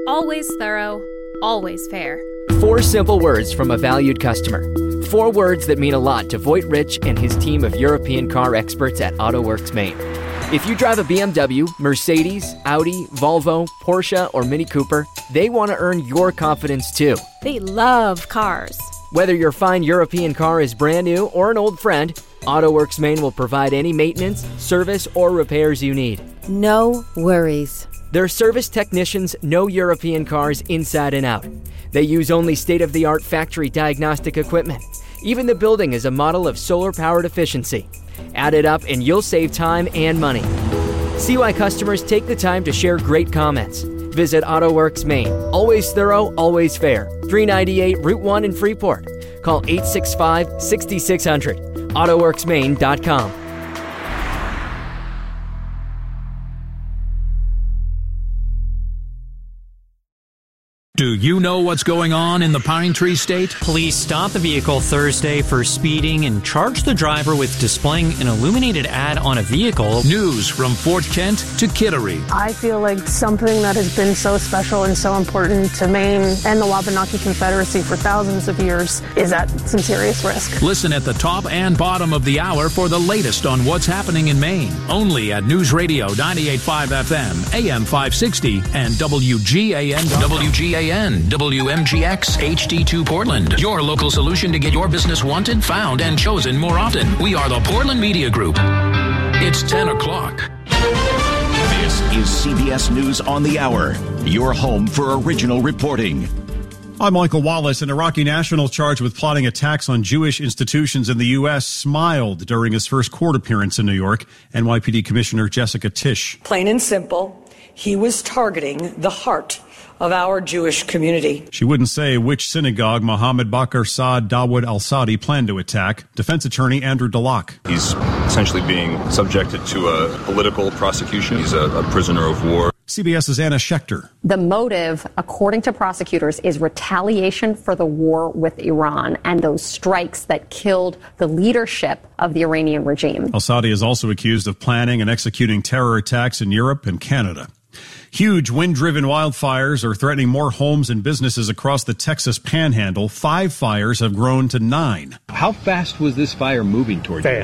Always thorough, always fair. 4 simple words from a valued customer. 4 words that mean a lot to Voigt Rich and his team of European car experts at AutoWorks Maine. If you drive a BMW, Mercedes, Audi, Volvo, Porsche, or Mini Cooper, they want to earn your confidence too. They love cars. Whether your fine European car is brand new or an old friend, AutoWorks Maine will provide any maintenance, service, or repairs you need. No worries. Their service technicians know European cars inside and out. They use only state-of-the-art factory diagnostic equipment. Even the building is a model of solar-powered efficiency. Add it up and you'll save time and money. See why customers take the time to share great comments. Visit AutoWorks Maine. Always thorough, always fair. 398 Route 1 in Freeport. Call 865-6600. AutoWorksMaine.com. Do you know what's going on in the Pine Tree State? Police stop the vehicle Thursday for speeding and charge the driver with displaying an illuminated ad on a vehicle. News from Fort Kent to Kittery. I feel like something that has been so special and so important to Maine and the Wabanaki Confederacy for thousands of years is at some serious risk. Listen at the top and bottom of the hour for the latest on what's happening in Maine. Only at News Radio 98.5 FM, AM 560, and WGAN. WGAN, WMGX, HD2 Portland. Your local solution to get your business wanted, found, and chosen more often. We are the Portland Media Group. It's 10 o'clock. This is CBS News on the Hour, your home for original reporting. I'm Michael Wallace. An Iraqi national charged with plotting attacks on Jewish institutions in the U.S. smiled during his first court appearance in New York. NYPD Commissioner Jessica Tisch. Plain and simple, he was targeting the heart of our Jewish community. She wouldn't say which synagogue Mohammed Bakr Saad Dawood al-Saadi planned to attack. Defense attorney Andrew Dulac. He's essentially being subjected to a political prosecution. He's a prisoner of war. CBS's Anna Schechter. The motive, according to prosecutors, is retaliation for the war with Iran and those strikes that killed the leadership of the Iranian regime. Al-Saadi is also accused of planning and executing terror attacks in Europe and Canada. Huge wind-driven wildfires are threatening more homes and businesses across the Texas Panhandle. 5 fires have grown to 9. How fast was this fire moving toward you?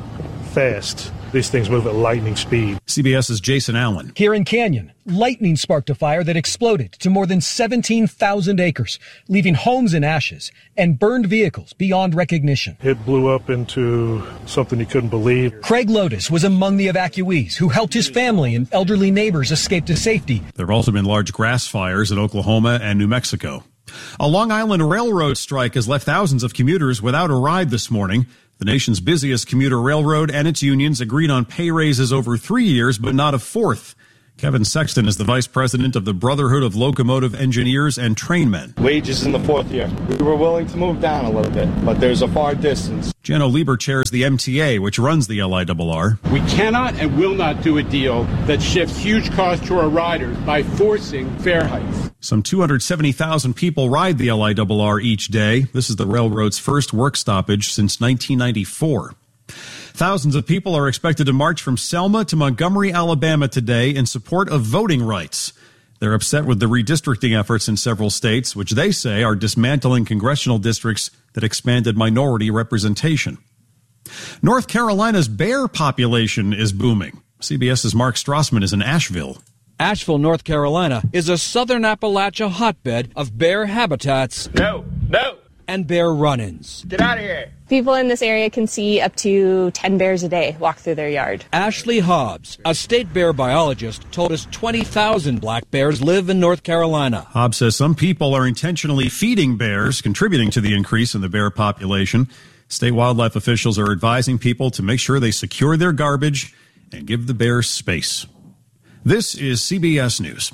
Fast. These things move at lightning speed. CBS's Jason Allen. Here in Canyon, lightning sparked a fire that exploded to more than 17,000 acres, leaving homes in ashes and burned vehicles beyond recognition. It blew up into something you couldn't believe. Craig Lotus was among the evacuees who helped his family and elderly neighbors escape to safety. There have also been large grass fires in Oklahoma and New Mexico. A Long Island Railroad strike has left thousands of commuters without a ride this morning. The nation's busiest commuter railroad and its unions agreed on pay raises over 3 years, but not a fourth. Kevin Sexton is the vice president of the Brotherhood of Locomotive Engineers and Trainmen. Wages in the 4th year. We were willing to move down a little bit, but there's a far distance. Jenno Lieber chairs the MTA, which runs the LIRR. We cannot and will not do a deal that shifts huge costs to our riders by forcing fare hikes. Some 270,000 people ride the LIRR each day. This is the railroad's first work stoppage since 1994. Thousands of people are expected to march from Selma to Montgomery, Alabama today in support of voting rights. They're upset with the redistricting efforts in several states, which they say are dismantling congressional districts that expanded minority representation. North Carolina's bear population is booming. CBS's Mark Strassman is in Asheville. Asheville, North Carolina is a southern Appalachia hotbed of bear habitats. No. And bear run-ins. Get out of here. People in this area can see up to 10 bears a day walk through their yard. Ashley Hobbs, a state bear biologist, told us 20,000 black bears live in North Carolina. Hobbs says some people are intentionally feeding bears, contributing to the increase in the bear population. State wildlife officials are advising people to make sure they secure their garbage and give the bears space. This is CBS News.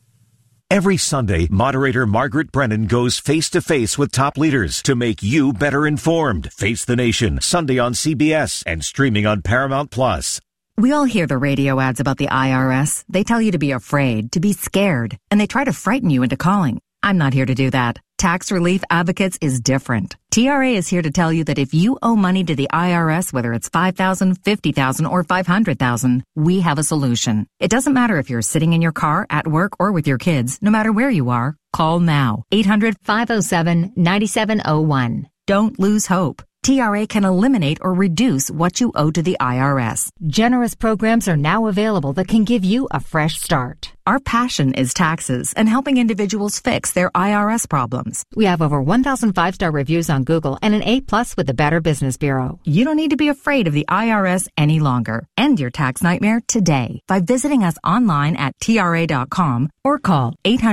Every Sunday, moderator Margaret Brennan goes face-to-face with top leaders to make you better informed. Face the Nation, Sunday on CBS and streaming on Paramount+. We all hear the radio ads about the IRS. They tell you to be afraid, to be scared, and they try to frighten you into calling. I'm not here to do that. Tax Relief Advocates is different. TRA is here to tell you that if you owe money to the IRS, whether it's $5,000, $50,000, or $500,000, we have a solution. It doesn't matter if you're sitting in your car, at work, or with your kids. No matter where you are, call now. 800-507-9701. Don't lose hope. TRA can eliminate or reduce what you owe to the IRS. Generous programs are now available that can give you a fresh start. Our passion is taxes and helping individuals fix their IRS problems. We have over 1,000 5-star reviews on Google and an A+ with the Better Business Bureau. You don't need to be afraid of the IRS any longer. End your tax nightmare today by visiting us online at TRA.com or call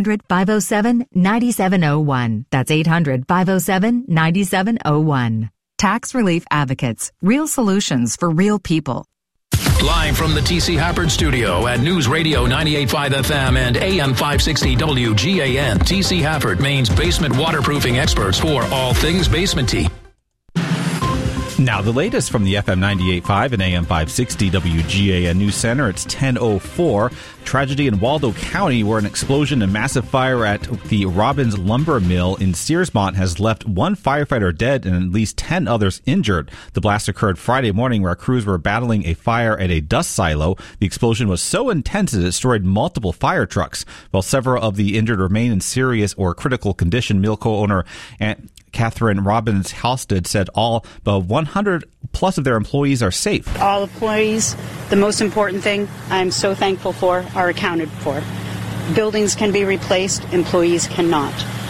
800-507-9701. That's 800-507-9701. Tax Relief Advocates. Real solutions for real people. Live from the T.C. Hafford Studio at News Radio 98.5 FM and AM 560 WGAN. T.C. Hafford, Maine's basement waterproofing experts for all things basement-y. Now, the latest from the FM 98.5 and AM 560 WGAN News Center. It's 10:04. Tragedy in Waldo County, where an explosion and massive fire at the Robbins Lumber Mill in Searsmont has left one firefighter dead and at least 10 others injured. The blast occurred Friday morning where crews were battling a fire at a dust silo. The explosion was so intense it destroyed multiple fire trucks. While several of the injured remain in serious or critical condition, mill co-owner Catherine Robbins Halstead said all but 100 plus of their employees are safe. All employees, the most important thing I'm so thankful for, are accounted for. Buildings can be replaced, employees cannot.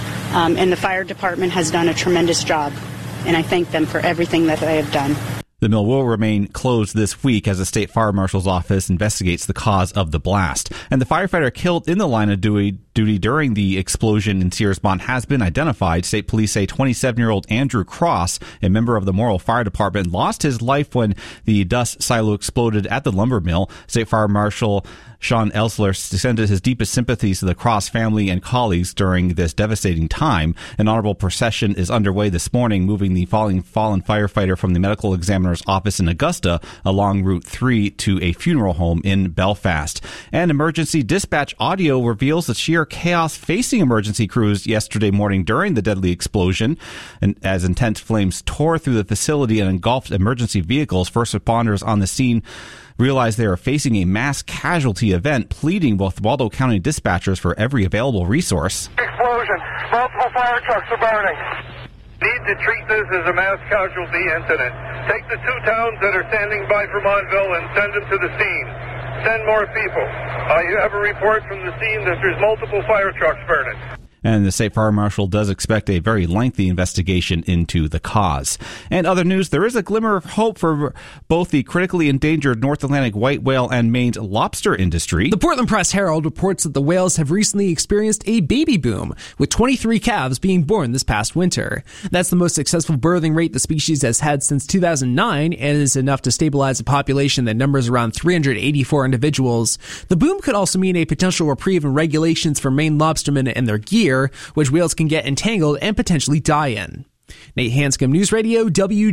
And the fire department has done a tremendous job, and I thank them for everything that they have done. The mill will remain closed this week as the state fire marshal's office investigates the cause of the blast. And the firefighter killed in the line of duty during the explosion in Searsmont has been identified. State police say 27-year-old Andrew Cross, a member of the Morrill Fire Department, lost his life when the dust silo exploded at the lumber mill. State Fire Marshal Sean Elsler extended his deepest sympathies to the Cross family and colleagues during this devastating time. An honorable procession is underway this morning, moving the fallen firefighter from the medical examiner's office in Augusta along Route 3 to a funeral home in Belfast. And emergency dispatch audio reveals the sheer chaos facing emergency crews yesterday morning during the deadly explosion. And as intense flames tore through the facility and engulfed emergency vehicles, first responders on the scene realized they are facing a mass casualty event, pleading with Waldo County dispatchers for every available resource. Explosion. Multiple fire trucks are burning. Need to treat this as a mass casualty incident. Take the two towns that are standing by Vermontville and send them to the scene. Send more people. You have a report from the scene that there's multiple fire trucks burning. And the state fire marshal does expect a very lengthy investigation into the cause. And other news, there is a glimmer of hope for both the critically endangered North Atlantic white whale and Maine's lobster industry. The Portland Press-Herald reports that the whales have recently experienced a baby boom, with 23 calves being born this past winter. That's the most successful birthing rate the species has had since 2009 and is enough to stabilize a population that numbers around 384 individuals. The boom could also mean a potential reprieve in regulations for Maine lobstermen and their gear, which whales can get entangled and potentially die in. Nate Hanscom, News Radio,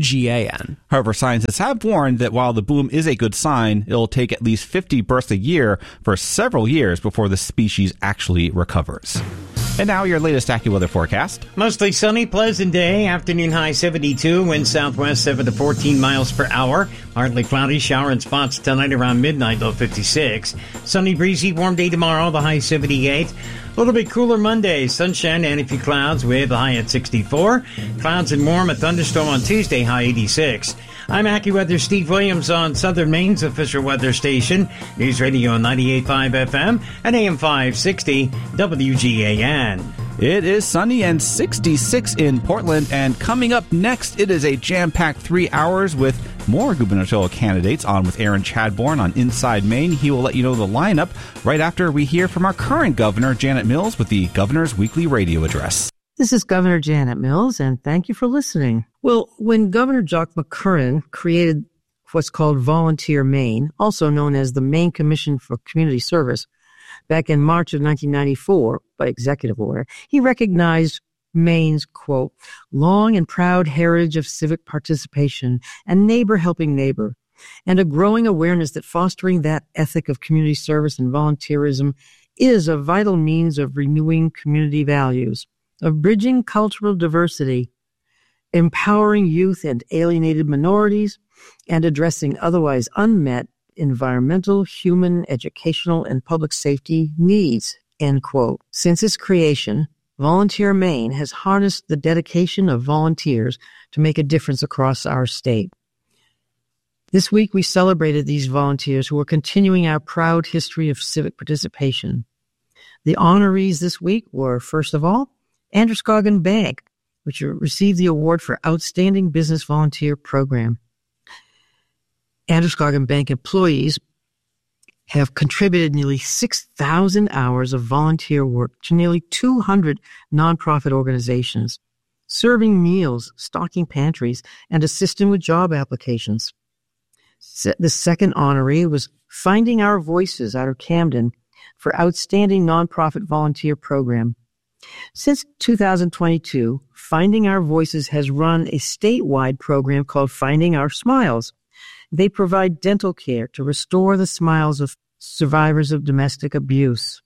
WGAN. However, scientists have warned that while the boom is a good sign, it'll take at least 50 births a year for several years before the species actually recovers. And now your latest AccuWeather forecast. Mostly sunny, pleasant day. Afternoon high 72. Wind southwest 7 to 14 miles per hour. Partly cloudy, shower in spots tonight around midnight, low 56. Sunny, breezy, warm day tomorrow, the high 78. A little bit cooler Monday. Sunshine and a few clouds with a high at 64. Clouds and warm, a thunderstorm on Tuesday, high 86. I'm AccuWeather Steve Williams on Southern Maine's official weather station, News Radio 98.5 FM and AM 560 WGAN. It is sunny and 66 in Portland, and coming up next, it is a jam-packed 3 hours with more gubernatorial candidates on with Aaron Chadbourne on Inside Maine. He will let you know the lineup right after we hear from our current governor, Janet Mills, with the Governor's Weekly Radio Address. This is Governor Janet Mills, and thank you for listening. Well, when Governor Jock McCurran created what's called Volunteer Maine, also known as the Maine Commission for Community Service, back in March of 1994, by executive order, he recognized Maine's, quote, long and proud heritage of civic participation and neighbor helping neighbor, and a growing awareness that fostering that ethic of community service and volunteerism is a vital means of renewing community values. of bridging cultural diversity, empowering youth and alienated minorities, and addressing otherwise unmet environmental, human, educational, and public safety needs, end quote. Since its creation, Volunteer Maine has harnessed the dedication of volunteers to make a difference across our state. This week, we celebrated these volunteers who are continuing our proud history of civic participation. The honorees this week were, first of all, Androscoggin Bank, which received the award for Outstanding Business Volunteer Program. Androscoggin Bank employees have contributed nearly 6,000 hours of volunteer work to nearly 200 nonprofit organizations, serving meals, stocking pantries, and assisting with job applications. The second honoree was Finding Our Voices out of Camden for Outstanding Nonprofit Volunteer Program. Since 2022, Finding Our Voices has run a statewide program called Finding Our Smiles. They provide dental care to restore the smiles of survivors of domestic abuse.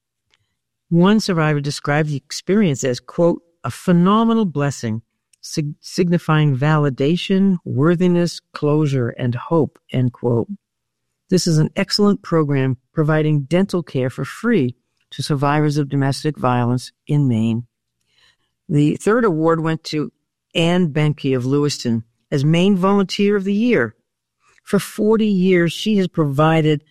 One survivor described the experience as, quote, a phenomenal blessing, signifying validation, worthiness, closure, and hope, end quote. This is an excellent program providing dental care for free to survivors of domestic violence in Maine. The third award went to Ann Benke of Lewiston as Maine Volunteer of the Year. For 40 years, she has provided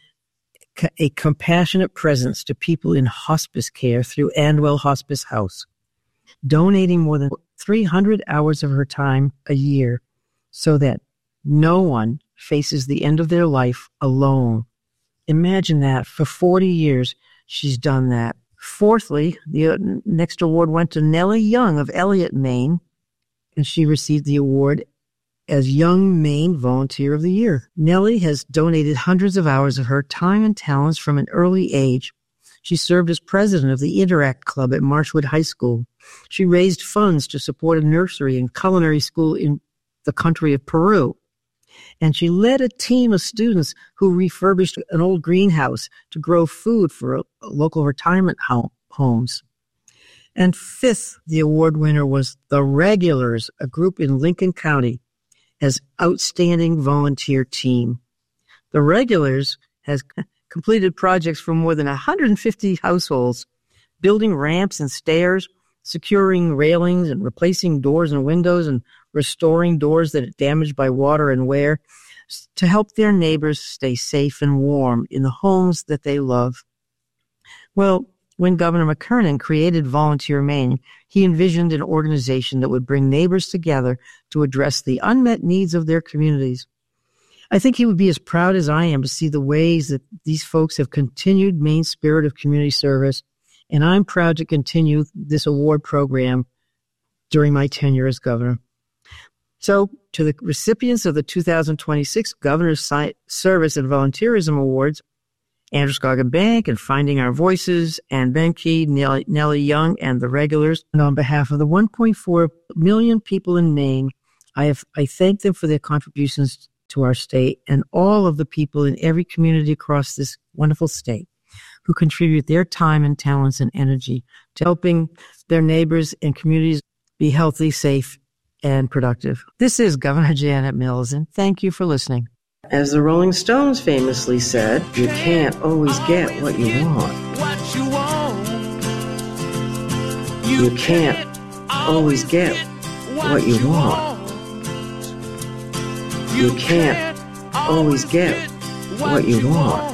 a compassionate presence to people in hospice care through Andwell Hospice House, donating more than 300 hours of her time a year so that no one faces the end of their life alone. Imagine that. For 40 years, she's done that. Fourthly, the next award went to Nellie Young of Elliott, Maine, and she received the award as Young Maine Volunteer of the Year. Nellie has donated hundreds of hours of her time and talents from an early age. She served as president of the Interact Club at Marshwood High School. She raised funds to support a nursery and culinary school in the country of Peru. And she led a team of students who refurbished an old greenhouse to grow food for local retirement homes. And fifth, the award winner was The Regulars, a group in Lincoln County, as Outstanding Volunteer Team. The Regulars has completed projects for more than 150 households, building ramps and stairs, securing railings and replacing doors and windows and restoring doors that are damaged by water and wear to help their neighbors stay safe and warm in the homes that they love. Well, when Governor McKernan created Volunteer Maine, he envisioned an organization that would bring neighbors together to address the unmet needs of their communities. I think he would be as proud as I am to see the ways that these folks have continued Maine's spirit of community service, and I'm proud to continue this award program during my tenure as governor. So, to the recipients of the 2026 Governor's Service and Volunteerism Awards, Androscoggin Bank and Finding Our Voices, Ann Benke, Nellie Young, and the Regulars, and on behalf of the 1.4 million people in Maine, I thank them for their contributions to our state and all of the people in every community across this wonderful state who contribute their time and talents and energy to helping their neighbors and communities be healthy, safe, and productive. This is Governor Janet Mills, and thank you for listening. As the Rolling Stones famously said, you can't always get what you want. You can't always get what you want. You can't always get what you want.